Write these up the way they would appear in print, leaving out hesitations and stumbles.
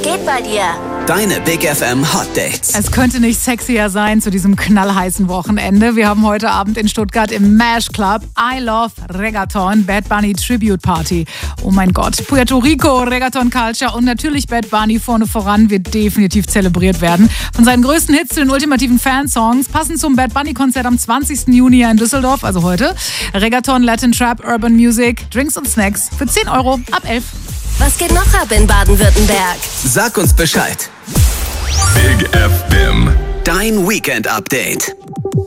geht bei dir? Deine Big FM Hot Dates. Es könnte nicht sexier sein zu diesem knallheißen Wochenende. Wir haben heute Abend in Stuttgart im Mash Club I Love Reggaeton Bad Bunny Tribute Party. Oh mein Gott, Puerto Rico, Reggaeton Culture und natürlich Bad Bunny vorne voran wird definitiv zelebriert werden. Von seinen größten Hits zu den ultimativen Fansongs, passend zum Bad Bunny Konzert am 20. Juni hier in Düsseldorf, also heute. Reggaeton, Latin Trap, Urban Music, Drinks und Snacks für 10 € ab 11. Was geht noch ab in Baden-Württemberg? Sag uns Bescheid. Big FM. Dein Weekend-Update.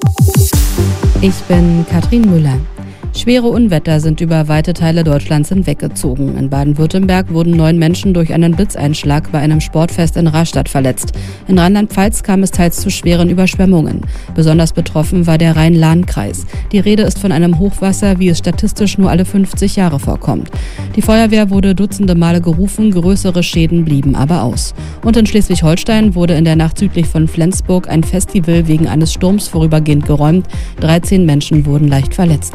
Ich bin Katrin Müller. Schwere Unwetter sind über weite Teile Deutschlands hinweggezogen. In Baden-Württemberg wurden 9 Menschen durch einen Blitzeinschlag bei einem Sportfest in Rastatt verletzt. In Rheinland-Pfalz kam es teils zu schweren Überschwemmungen. Besonders betroffen war der Rhein-Lahn-Kreis. Die Rede ist von einem Hochwasser, wie es statistisch nur alle 50 Jahre vorkommt. Die Feuerwehr wurde dutzende Male gerufen, größere Schäden blieben aber aus. Und in Schleswig-Holstein wurde in der Nacht südlich von Flensburg ein Festival wegen eines Sturms vorübergehend geräumt. 13 Menschen wurden leicht verletzt.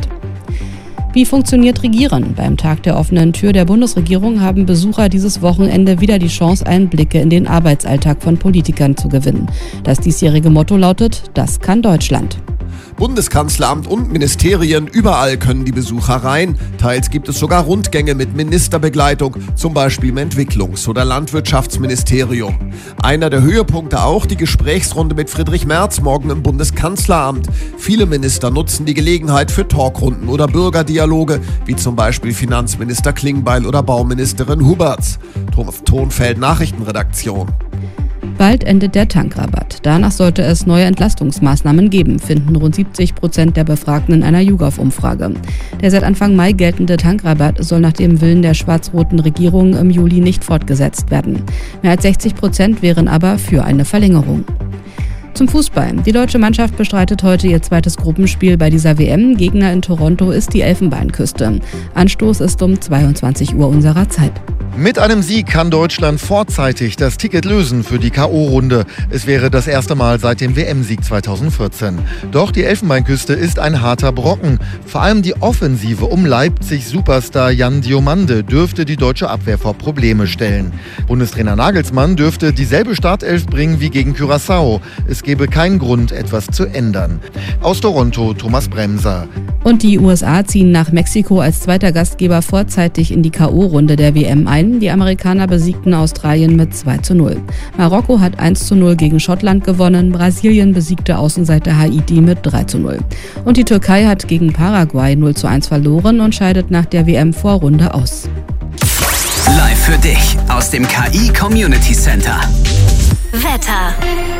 Wie funktioniert Regieren? Beim Tag der offenen Tür der Bundesregierung haben Besucher dieses Wochenende wieder die Chance, Einblicke in den Arbeitsalltag von Politikern zu gewinnen. Das diesjährige Motto lautet: Das kann Deutschland. Bundeskanzleramt und Ministerien, überall können die Besucher rein. Teils gibt es sogar Rundgänge mit Ministerbegleitung, zum Beispiel im Entwicklungs- oder Landwirtschaftsministerium. Einer der Höhepunkte auch die Gesprächsrunde mit Friedrich Merz morgen im Bundeskanzleramt. Viele Minister nutzen die Gelegenheit für Talkrunden oder Bürgerdialoge, wie zum Beispiel Finanzminister Klingbeil oder Bauministerin Huberts. Tonfeld Nachrichtenredaktion. Bald endet der Tankrabatt. Danach sollte es neue Entlastungsmaßnahmen geben, finden rund 70% der Befragten in einer YouGov-Umfrage. Der seit Anfang Mai geltende Tankrabatt soll nach dem Willen der schwarz-roten Regierung im Juli nicht fortgesetzt werden. Mehr als 60% wären aber für eine Verlängerung. Zum Fußball. Die deutsche Mannschaft bestreitet heute ihr zweites Gruppenspiel bei dieser WM. Gegner in Toronto ist die Elfenbeinküste. Anstoß ist um 22 Uhr unserer Zeit. Mit einem Sieg kann Deutschland vorzeitig das Ticket lösen für die K.O.-Runde. Es wäre das erste Mal seit dem WM-Sieg 2014. Doch die Elfenbeinküste ist ein harter Brocken. Vor allem die Offensive um Leipzig-Superstar Jan Diomande dürfte die deutsche Abwehr vor Probleme stellen. Bundestrainer Nagelsmann dürfte dieselbe Startelf bringen wie gegen Curaçao. Es gäbe keinen Grund, etwas zu ändern. Aus Toronto, Thomas Bremser. Und die USA ziehen nach Mexiko als zweiter Gastgeber vorzeitig in die K.O.-Runde der WM ein. Die Amerikaner besiegten Australien mit 2:0. Marokko hat 1:0 gegen Schottland gewonnen. Brasilien besiegte Außenseiter Haiti mit 3:0. Und die Türkei hat gegen Paraguay 0:1 verloren und scheidet nach der WM-Vorrunde aus. Live für dich aus dem KI Community Center. Wetter.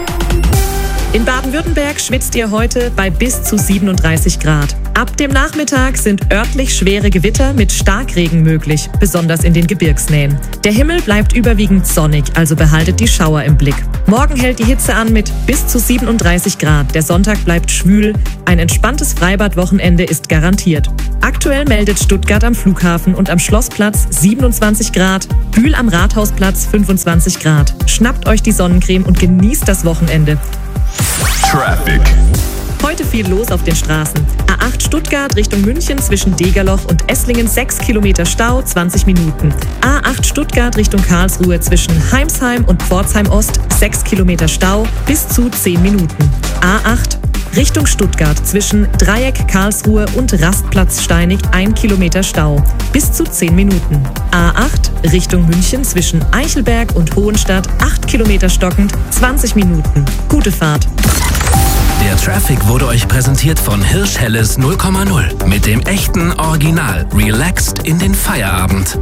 In Baden-Württemberg schwitzt ihr heute bei bis zu 37 Grad. Ab dem Nachmittag sind örtlich schwere Gewitter mit Starkregen möglich, besonders in den Gebirgsnähen. Der Himmel bleibt überwiegend sonnig, also behaltet die Schauer im Blick. Morgen hält die Hitze an mit bis zu 37 Grad. Der Sonntag bleibt schwül. Ein entspanntes Freibad-Wochenende ist garantiert. Aktuell meldet Stuttgart am Flughafen und am Schlossplatz 27 Grad, Bühl am Rathausplatz 25 Grad. Schnappt euch die Sonnencreme und genießt das Wochenende. Traffic. Heute viel los auf den Straßen. A8 Stuttgart Richtung München zwischen Degerloch und Esslingen 6 Kilometer Stau, 20 Minuten. A8 Stuttgart Richtung Karlsruhe zwischen Heimsheim und Pforzheim Ost 6 Kilometer Stau, bis zu 10 Minuten. A8 Richtung Stuttgart zwischen Dreieck Karlsruhe und Rastplatz Steinig 1 Kilometer Stau, bis zu 10 Minuten. A8 Richtung München zwischen Eichelberg und Hohenstadt 8 Kilometer stockend, 20 Minuten. Gute Fahrt. Der Traffic wurde euch präsentiert von Hirsch Helles 0,0 mit dem echten Original Relaxed in den Feierabend.